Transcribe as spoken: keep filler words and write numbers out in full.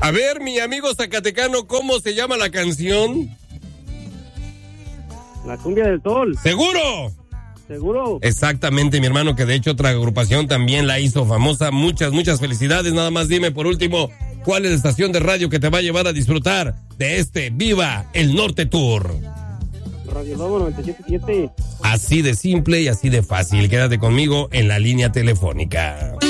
A ver, mi amigo zacatecano, ¿cómo se llama la canción? La cumbia del sol. ¿Seguro? Seguro. Exactamente, mi hermano, que de hecho otra agrupación también la hizo famosa. Muchas, muchas felicidades. Nada más dime por último, ¿cuál es la estación de radio que te va a llevar a disfrutar de este Viva el Norte Tour? Radio Lobo noventa y siete punto siete. Así de simple y así de fácil. Quédate conmigo en la línea telefónica.